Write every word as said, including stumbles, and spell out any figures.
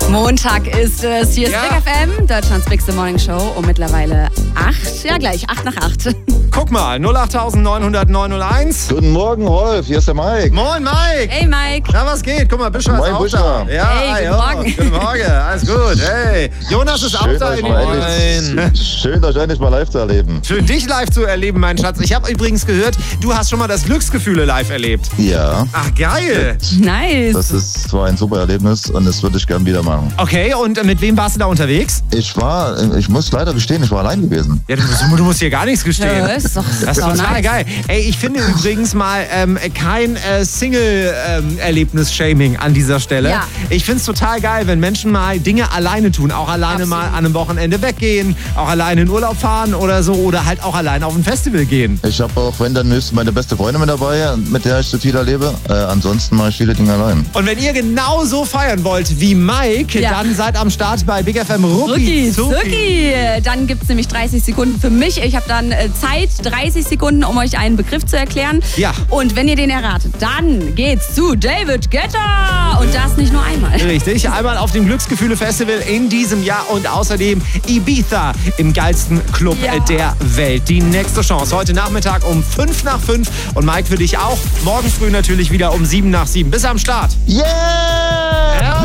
Montag ist es. Hier ist Ja. Big F M, Deutschlands Bigste Morning Show. Um mittlerweile acht. Ja, gleich. Acht nach acht. Guck mal, null acht neun null null neun null eins. Guten Morgen, Rolf. Hier ist der Mike. Moin, Mike. Hey, Mike. Na, was geht? Guck mal, Bischof ist Moin, auch Bischof. da. Ja, Hey, guten ja. Morgen. Guten Morgen. Alles gut. Hey, Jonas ist auch Schön, da euch in mal den endlich, schön, euch endlich mal live zu erleben. Schön, dich live zu erleben, mein Schatz. Ich habe übrigens gehört, du hast schon mal das Glücksgefühle live erlebt. Ja, Ach, geil. Nice. das ist zwar ein super Erlebnis und das würde ich gern wieder machen. Okay, und mit wem warst du da unterwegs? Ich war, ich muss leider gestehen, ich war allein gewesen. Ja, du musst, du musst hier gar nichts gestehen. Ja, ist doch, Das ist doch total nice. geil. Ey, ich finde übrigens mal ähm, kein äh, Single-Erlebnis-Shaming an dieser Stelle. Ja. Ich finde es total geil, wenn Menschen mal Dinge alleine tun. Auch alleine Absolut. mal an einem Wochenende weggehen, auch alleine in Urlaub fahren oder so. Oder halt auch alleine auf ein Festival gehen. Ich habe auch, wenn dann höchstens meine beste Freundin mit dabei, mit der ich so viel erlebe. Äh, ansonsten mache ich viele Dinge allein. Und wenn ihr genau so feiern wollt wie Mike, Ja. dann seid am Start bei Big F M Rucki Rucki, Zucki. Dann gibt es nämlich dreißig Sekunden für mich. Ich habe dann äh, Zeit, dreißig Sekunden, um euch einen Begriff zu erklären. Ja. Und wenn ihr den erratet, dann geht's zu David Guetta. Und das nicht nur einmal. Richtig, einmal auf dem Glücksgefühle-Festival in diesem Jahr und außerdem Ibiza im geilsten Club Ja. der Welt. Die nächste Chance heute Nachmittag um fünf nach fünf und Mike für dich auch. Morgen früh natürlich wieder um sieben nach sieben. Bis am Start. Yeah! Ja.